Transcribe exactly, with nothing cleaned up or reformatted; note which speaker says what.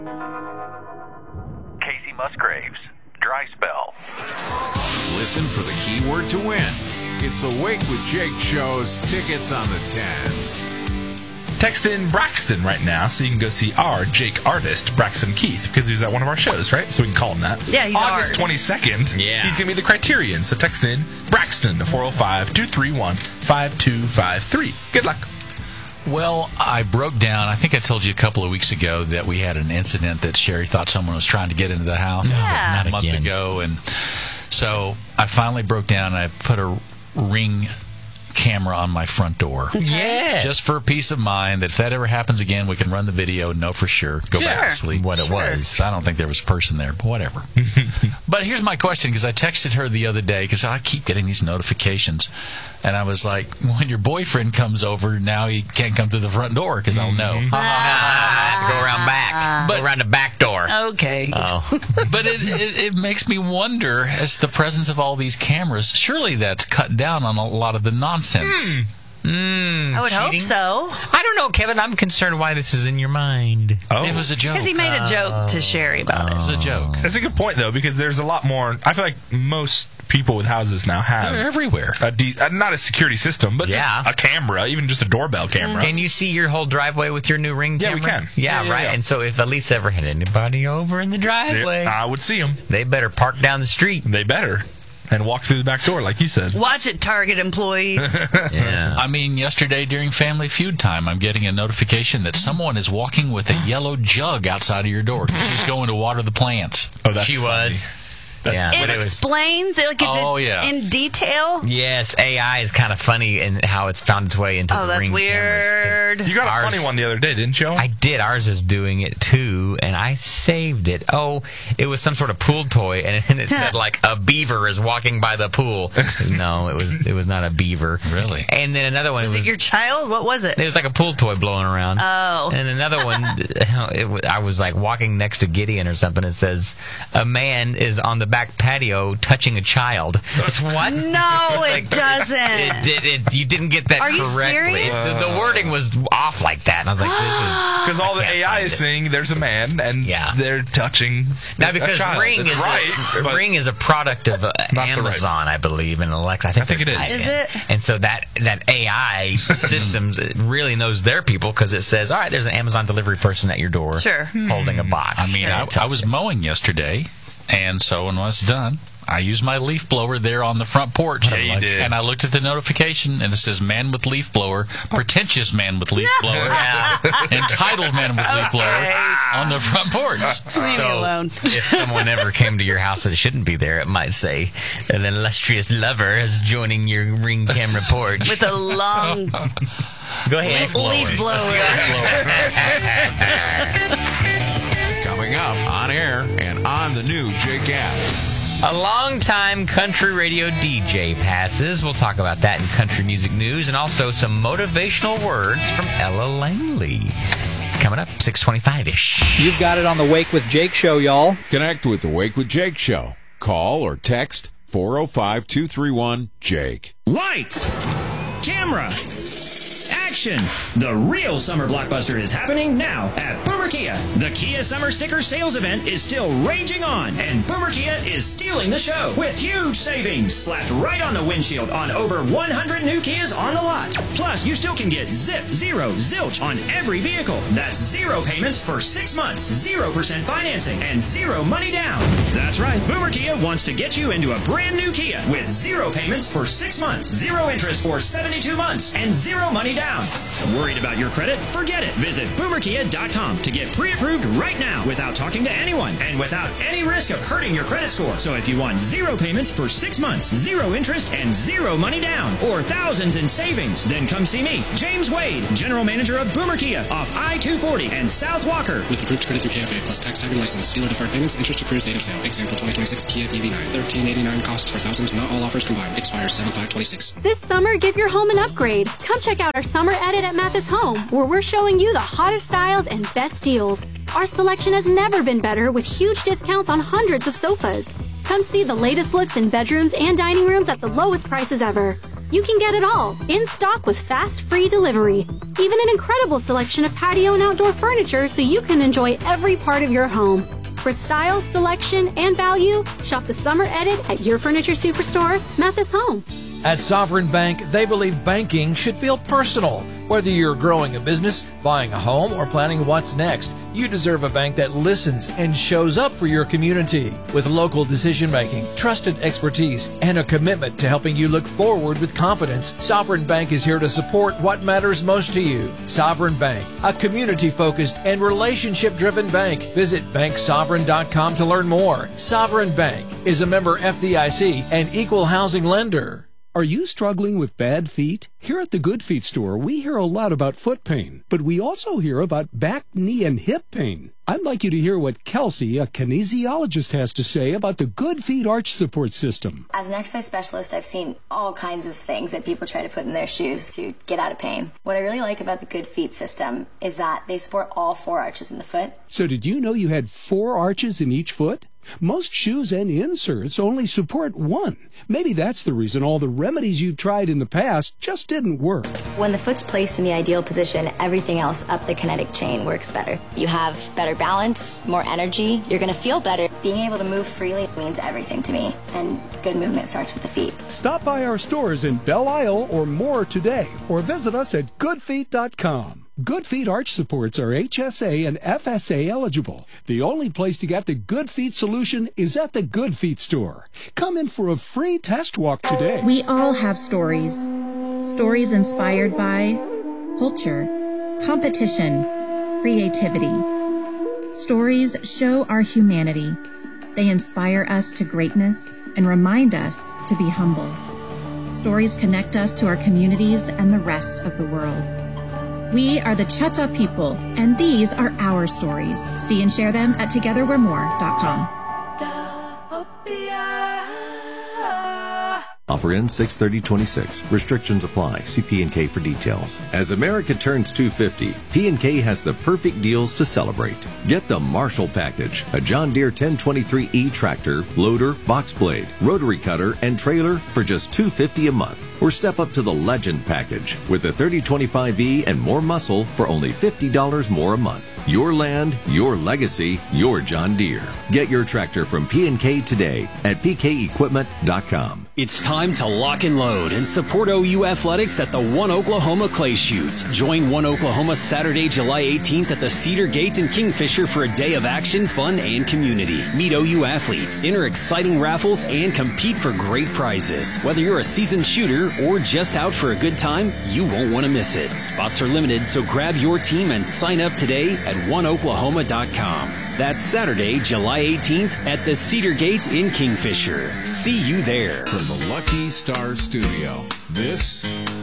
Speaker 1: Casey Musgraves, Dry Spell.
Speaker 2: Listen for the keyword to win. It's the Wake with Jake show's tickets on the tens.
Speaker 3: Text in Braxton right now so you can go see our Jake artist, Braxton Keith, because he was at one of our shows, right? So we can call him that.
Speaker 4: Yeah, he's
Speaker 3: August
Speaker 4: ours.
Speaker 3: twenty-second,
Speaker 5: Yeah.
Speaker 3: he's going to be the Criterion. So text in Braxton to four oh five, two three one, five two five three. Good luck.
Speaker 6: Well, I broke down. I think I told you a couple of weeks ago that we had an incident that Sherry thought someone was trying to get into the house
Speaker 4: Yeah.
Speaker 6: a month
Speaker 5: again.
Speaker 6: ago. And so I finally broke down and I put a Ring camera on my front door.
Speaker 5: Yeah.
Speaker 6: Just for peace of mind that if that ever happens again, we can run the video and know for sure. Go back
Speaker 4: Sure.
Speaker 6: to sleep.
Speaker 5: What it
Speaker 4: Sure.
Speaker 5: was.
Speaker 6: 'Cause I don't think there was a person there, but whatever. But here's my question, because I texted her the other day, because I keep getting these notifications. And I was like, when your boyfriend comes over, now he can't come through the front door, because I'll know.
Speaker 5: Ah, I have to go around back.
Speaker 6: But-
Speaker 5: go around the back door.
Speaker 4: Okay.
Speaker 5: Oh.
Speaker 6: But it, it, it makes me wonder, as the presence of all these cameras, surely that's cut down on a lot of the nonsense.
Speaker 5: Mm,
Speaker 4: I would
Speaker 5: cheating?
Speaker 4: hope so.
Speaker 5: I don't know, Kevin. I'm concerned why this is in your mind.
Speaker 3: Oh,
Speaker 6: It was a joke.
Speaker 4: Because he made a joke to Sherry about
Speaker 6: It
Speaker 4: it.
Speaker 6: was a joke.
Speaker 3: that's a good point, though, because there's a lot more. I feel like most people with houses now have
Speaker 6: They're everywhere.
Speaker 3: a de- uh, not a security system, but
Speaker 5: Yeah.
Speaker 3: just a camera, even just a doorbell camera.
Speaker 5: Can you see your whole driveway with your new Ring
Speaker 3: Yeah,
Speaker 5: camera?
Speaker 3: we can.
Speaker 5: Yeah,
Speaker 3: Yeah, yeah,
Speaker 5: right.
Speaker 3: yeah.
Speaker 5: And so if Elise ever had anybody over in the driveway,
Speaker 3: I would see them.
Speaker 5: they better park down the street.
Speaker 3: They better. And walk through the back door, like you said.
Speaker 4: Watch it, Target employees.
Speaker 5: Yeah.
Speaker 6: I mean, yesterday during Family Feud time, I'm getting a notification that someone is walking with a yellow jug outside of your door because she's going to water the plants.
Speaker 3: Oh, that's
Speaker 5: she
Speaker 3: funny.
Speaker 5: was. Yeah.
Speaker 4: It
Speaker 5: But it was-
Speaker 4: explains it, like it
Speaker 6: Oh,
Speaker 4: did
Speaker 6: yeah.
Speaker 4: in detail.
Speaker 5: Yes, A I is kind of funny in how it's found its way into
Speaker 4: Oh,
Speaker 5: the
Speaker 4: that's
Speaker 5: Ring cameras. 'Cause
Speaker 4: weird.
Speaker 3: You got a
Speaker 5: Ours-
Speaker 3: funny one the other day, didn't you?
Speaker 5: I did. Ours is doing it too, and I saved it. Oh, it was some sort of pool toy, and it, it said like a beaver is walking by the pool. No, it was it was not a beaver.
Speaker 6: Really?
Speaker 5: And then another one
Speaker 4: Was
Speaker 5: was
Speaker 4: it your child? What was it?
Speaker 5: it was like a pool toy blowing around.
Speaker 4: Oh.
Speaker 5: And another one, it, wa- I was like walking next to Gideon or something. It says a man is on the back patio touching a child. It's what?
Speaker 4: No, it
Speaker 5: Like,
Speaker 4: doesn't.
Speaker 5: It, did it, you didn't get that
Speaker 4: Are you
Speaker 5: correctly.
Speaker 4: serious?
Speaker 5: It's- the, the wording was off like that, and I was like, "This is."
Speaker 3: Because all the
Speaker 5: can't
Speaker 3: A I
Speaker 5: find
Speaker 3: is
Speaker 5: it.
Speaker 3: saying there's a man, and
Speaker 5: Yeah.
Speaker 3: they're touching
Speaker 5: Now,
Speaker 3: a
Speaker 5: because
Speaker 3: child.
Speaker 5: Ring
Speaker 3: It's
Speaker 5: is
Speaker 3: right,
Speaker 5: a,
Speaker 3: but
Speaker 5: Ring is a product of uh,
Speaker 3: Not the
Speaker 5: Amazon, I believe, and Alexa. I think,
Speaker 3: I think
Speaker 5: they're
Speaker 3: it is.
Speaker 5: tied
Speaker 4: Is
Speaker 5: in.
Speaker 4: it?
Speaker 5: And so that that A I systems it really knows their people because it says, "All right, there's an Amazon delivery person at your door,
Speaker 4: Sure.
Speaker 5: holding a box."
Speaker 6: I mean, I, I was mowing yesterday, and so when I was done, I used my leaf blower there on the front porch.
Speaker 3: Yeah, you did.
Speaker 6: And I looked at the notification, and it says man with leaf blower, pretentious man with leaf blower, entitled man with leaf blower on the front porch.
Speaker 4: Leave me
Speaker 5: So,
Speaker 4: alone.
Speaker 5: if someone ever came to your house that shouldn't be there, it might say, "An illustrious lover is joining your Ring camera porch."
Speaker 4: With a long
Speaker 5: Go ahead.
Speaker 4: leaf blower.
Speaker 2: Coming up on air and on the new Jake app.
Speaker 5: A longtime country radio D J passes. We'll talk about that in country music news, and also some motivational words from Ella Langley. Coming up, six twenty-five-ish.
Speaker 7: You've got it on the Wake with Jake show, y'all.
Speaker 2: Connect with the Wake with Jake show. Call or text four oh five, two three one, Jake.
Speaker 8: Lights, camera, action. The real summer blockbuster is happening now at Boomer Kia. The Kia Summer Sticker Sales Event is still raging on, and Boomer Kia is stealing the show with huge savings slapped right on the windshield on over one hundred new Kias on the lot. Plus, you still can get zip, zero, zilch on every vehicle. That's zero payments for six months, zero percent financing, and zero money down. That's right. Boomer Kia wants to get you into a brand new Kia with zero payments for six months, zero interest for seventy-two months, and zero money down. Worried about your credit? Forget it. Visit boomer kia dot com to get pre-approved right now without talking to anyone and without any risk of hurting your credit score. So if you want zero payments for six months, zero interest, and zero money down, or thousands in savings, then come see me, James Wade, General Manager of Boomer Kia off I two forty and South Walker.
Speaker 9: With approved credit through K F A plus tax tag and license. Dealer deferred payments, interest accrues date of sale. Example twenty twenty-six Kia E V nine. thirteen eighty-nine cost per thousand. Not all offers combined. Expires seven five twenty-six.
Speaker 10: This summer, give your home an upgrade. Come check out our summer edit at Mathis Home, where we're showing you the hottest styles and best deals. Our selection has never been better, with huge discounts on hundreds of sofas. Come see the latest looks in bedrooms and dining rooms at the lowest prices ever. You can get it all, in stock with fast, free delivery. Even an incredible selection of patio and outdoor furniture so you can enjoy every part of your home. For style, selection, and value, shop the Summer Edit at your furniture superstore, Mathis Home.
Speaker 11: At Sovereign Bank, they believe banking should feel personal. Whether you're growing a business, buying a home, or planning what's next, you deserve a bank that listens and shows up for your community. With local decision-making, trusted expertise, and a commitment to helping you look forward with confidence, Sovereign Bank is here to support what matters most to you. Sovereign Bank, a community-focused and relationship-driven bank. Visit bank sovereign dot com to learn more. Sovereign Bank is a member F D I C and equal housing lender.
Speaker 12: Are you struggling with bad feet? Here at the Good Feet store, we hear a lot about foot pain, but we also hear about back, knee, and hip pain. I'd like you to hear what Kelsey, a kinesiologist, has to say about the Good Feet Arch Support System.
Speaker 13: As an exercise specialist, I've seen all kinds of things that people try to put in their shoes to get out of pain. What I really like about the Good Feet system is that they support all four arches in the foot.
Speaker 12: So did you know you had four arches in each foot? Most shoes and inserts only support one. Maybe that's the reason all the remedies you tried in the past just didn't work.
Speaker 13: When the foot's placed in the ideal position, everything else up the kinetic chain works better. You have better balance, more energy, you're going to feel better. Being able to move freely means everything to me, and good movement starts with the feet.
Speaker 12: Stop by our stores in Belle Isle or Moore today, or visit us at good feet dot com. Good Feet Arch Supports are H S A and F S A eligible. The only place to get the Good Feet solution is at the Good Feet store. Come in for a free test walk today.
Speaker 14: We all have stories. Stories inspired by culture, competition, creativity. Stories show our humanity. They inspire us to greatness and remind us to be humble. Stories connect us to our communities and the rest of the world. We are the Chutta people, and these are our stories. See and share them at together we're more dot com.
Speaker 15: Offer ends six thirty twenty-six. Restrictions apply. See P and K for details. As America turns two fifty, P and K has the perfect deals to celebrate. Get the Marshall Package, a John Deere ten twenty-three E tractor, loader, box blade, rotary cutter, and trailer for just two hundred fifty dollars a month. Or step up to the Legend Package with the thirty twenty-five E and more muscle for only fifty dollars more a month. Your land, your legacy, your John Deere. Get your tractor from P and K today at p k equipment dot com.
Speaker 16: It's time to lock and load and support O U Athletics at the One Oklahoma Clay Shoot. Join One Oklahoma Saturday, July eighteenth at the Cedar Gate in Kingfisher for a day of action, fun, and community. Meet O U athletes, enter exciting raffles, and compete for great prizes. Whether you're a seasoned shooter or just out for a good time, you won't want to miss it. Spots are limited, so grab your team and sign up today at one oklahoma dot com. That's Saturday, July eighteenth at the Cedar Gate in Kingfisher. See you there.
Speaker 2: From the Lucky Star Studio, this